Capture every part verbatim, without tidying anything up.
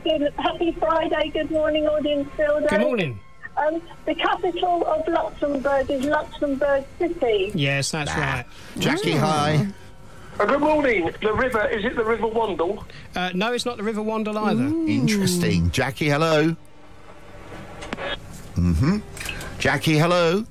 good, happy Friday. Good morning, audience builder. Good morning. Um, the capital of Luxembourg is Luxembourg City. Yes, that's ah. right. Jackie, hi. Uh, good morning. The river, is it the River Wandle? Uh, no, it's not the River Wandle either. Ooh. Interesting. Jackie, hello. Mm-hmm. Jackie, hello.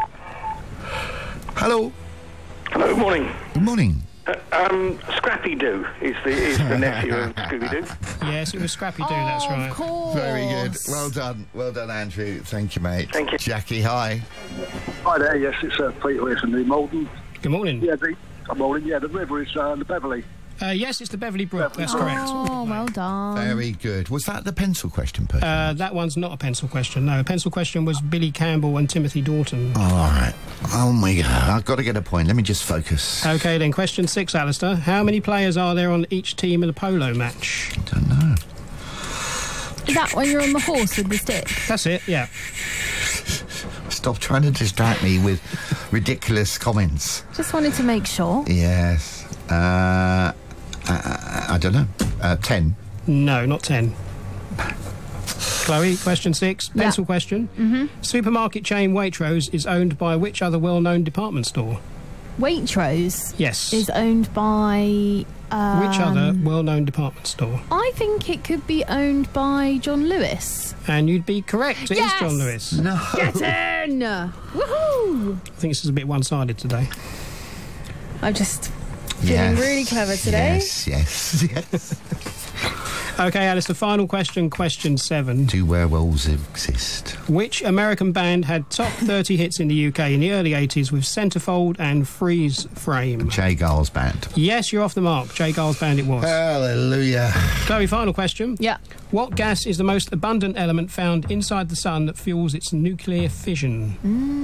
Hello. Hello, good morning. Good morning. Uh, um, Scrappy Doo is the is the nephew of Scooby Doo. Yes, it was Scrappy Doo. Oh, that's right. Of course. Very good. Well done. Well done, Andrew. Thank you, mate. Thank you. Jackie, hi. Hi there. Yes, it's uh, Peter here from New Malden. Good morning. Yeah, the good morning. Yeah, the river is uh, the Beverley. Uh, yes, it's the Beverley Brook. That's correct. Oh, well done. Very good. Was that the pencil question, person? Uh, that one's not a pencil question. No, a pencil question was Billy Campbell and Timothy Dalton. Oh, all right. Oh my God, I've got to get a point. Let me just focus. Okay, then question six, Alistair. How many players are there on each team in a polo match? I don't know. Is that when you're on the horse with the stick? That's it. Yeah. Stop trying to distract me with ridiculous comments. Just wanted to make sure. Yes. Uh, uh, I don't know. Uh, ten. No, not ten. Chloe, question six. Pencil yeah. question. Mm-hmm. Supermarket chain Waitrose is owned by which other well-known department store? Waitrose? Yes. Is owned by... Um, which other well-known department store? I think it could be owned by John Lewis. And you'd be correct. It yes! is John Lewis. No. Get in! Woohoo! I think this is a bit one-sided today. I'm just feeling Yes. really clever today. Yes, yes, yes. Okay, Alice, the final question, question seven. Do werewolves exist? Which American band had top thirty hits in the U K in the early eighties with Centerfold and Freeze Frame? Jay Giles Band. Yes, you're off the mark. Jay Giles Band it was. Hallelujah. Chloe, final question. Yeah. What gas is the most abundant element found inside the sun that fuels its nuclear fission?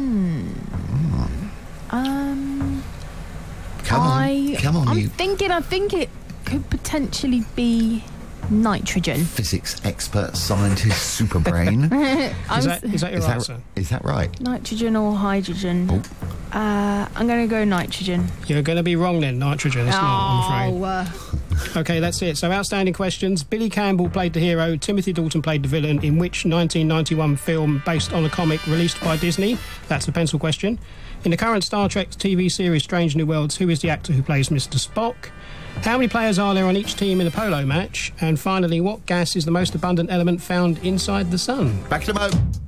Mm. Um... Come I, on, come on, I'm you thinking, I think it could potentially be nitrogen. physics expert, scientist, super brain. Is that, is that your is, answer? that, is that right? Nitrogen or hydrogen? Oh. Uh, I'm going to go nitrogen. You're going to be wrong then. Nitrogen. It's oh, not, I'm afraid. uh, Okay, that's it. So, outstanding questions. Billy Campbell played the hero. Timothy Dalton played the villain in which nineteen ninety-one film based on a comic released by Disney? That's the pencil question. In the current Star Trek T V series Strange New Worlds, who is the actor who plays Mister Spock? How many players are there on each team in a polo match? And finally, what gas is the most abundant element found inside the sun? Back to the moat.